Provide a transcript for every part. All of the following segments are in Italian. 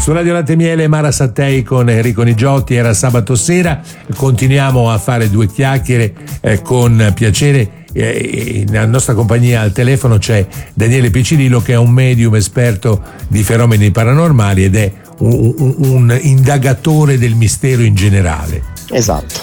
Su Radio Latte e Miele, Mara Sattei con Enrico Nigiotti. Era sabato sera, continuiamo a fare due chiacchiere con piacere. Nella nostra compagnia al telefono c'è Daniele Piccirillo, che è un medium esperto di fenomeni paranormali ed è un indagatore del mistero in generale. Esatto.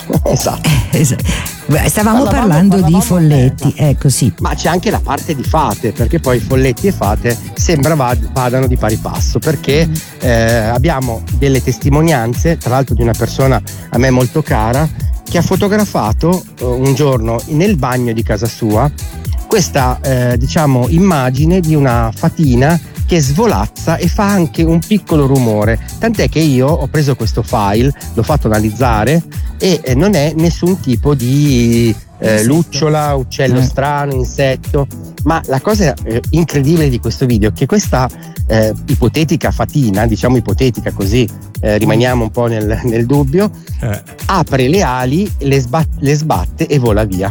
Stavamo parlando di folletti, ecco, sì. Ma c'è anche la parte di fate, perché poi folletti e fate sembra vadano di pari passo, perché abbiamo delle testimonianze, tra l'altro di una persona a me molto cara, che ha fotografato un giorno nel bagno di casa sua questa immagine di una fatina che svolazza e fa anche un piccolo rumore, tant'è che io ho preso questo file, l'ho fatto analizzare e non è nessun tipo di lucciola, uccello strano, insetto, ma la cosa incredibile di questo video è che questa ipotetica fatina, diciamo ipotetica così rimaniamo un po' nel dubbio, apre le ali, le sbatte e vola via.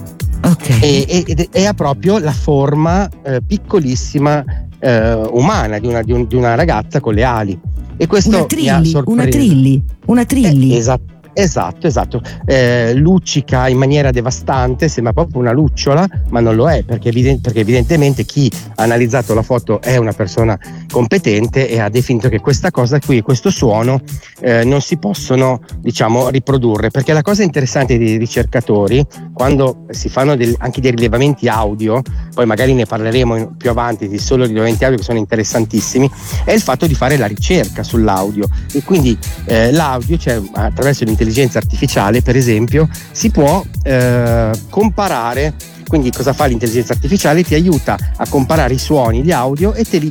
Okay. E ha proprio la forma piccolissima umana di una ragazza con le ali, e questo mi ha sorpreso. Una trilli. Esatto. Luccica in maniera devastante, sembra proprio una lucciola, ma non lo è, perché evidentemente chi ha analizzato la foto è una persona competente e ha definito che questa cosa qui, questo suono non si possono, diciamo, riprodurre, perché la cosa interessante dei ricercatori, quando si fanno anche dei rilevamenti audio, poi magari ne parleremo più avanti di solo rilevamenti audio che sono interessantissimi, è il fatto di fare la ricerca sull'audio, e quindi l'audio, cioè attraverso l'intelligenza artificiale per esempio, si può comparare. Quindi cosa fa l'intelligenza artificiale? Ti aiuta a comparare i suoni, gli audio, e te li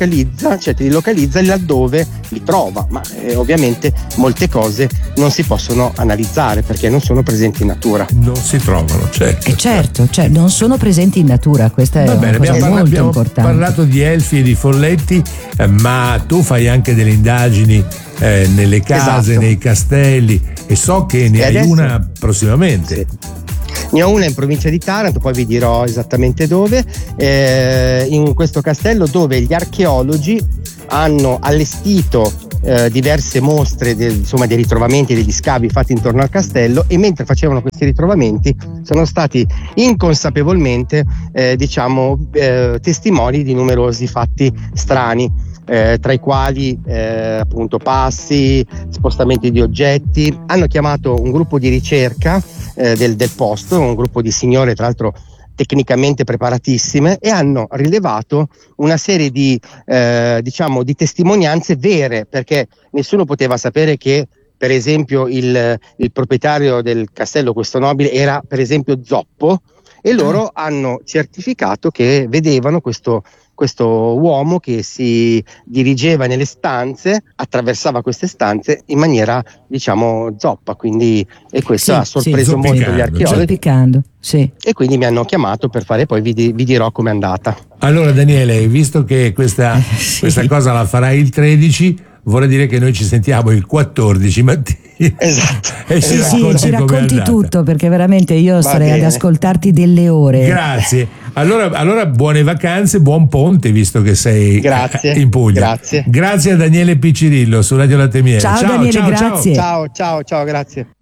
localizza laddove li trova, ma ovviamente molte cose non si possono analizzare perché non sono presenti in natura. Non si trovano, certo. Certo, non sono presenti in natura, questa è una cosa molto importante. Abbiamo parlato di elfi e di folletti, ma tu fai anche delle indagini nelle case, nei castelli, e so che ne hai una prossimamente. Sì. Ne ho una in provincia di Taranto, poi vi dirò esattamente dove, in questo castello dove gli archeologi hanno allestito diverse mostre dei ritrovamenti, degli scavi fatti intorno al castello, e mentre facevano questi ritrovamenti sono stati inconsapevolmente testimoni di numerosi fatti strani. Tra i quali appunto passi, spostamenti di oggetti. Hanno chiamato un gruppo di ricerca del posto, un gruppo di signore tra l'altro tecnicamente preparatissime, e hanno rilevato una serie di testimonianze vere, perché nessuno poteva sapere che per esempio il proprietario del castello, questo nobile, era per esempio zoppo, e loro hanno certificato che vedevano questo uomo che si dirigeva nelle stanze, attraversava queste stanze in maniera zoppa, quindi, e questo ha sorpreso molto gli archeologi. Sì. E quindi mi hanno chiamato per fare, poi vi dirò com'è andata. Allora Daniele, visto che questa cosa la farai il 13, vorrei dire che noi ci sentiamo il 14 mattina. Esatto. Ci racconti tutto, perché veramente io starei ad ascoltarti delle ore. Grazie. Allora buone vacanze, buon ponte, visto che sei in Puglia. Grazie a Daniele Piccirillo su Radio Latte e Miele. Ciao Daniele, grazie. Ciao, grazie.